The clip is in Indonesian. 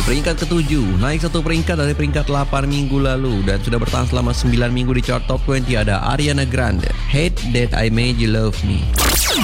Peringkat ke-7, naik 1 peringkat dari peringkat 8 minggu lalu dan sudah bertahan selama 9 minggu di chart top 20 ada Ariana Grande, Hate That I Made You Love Me.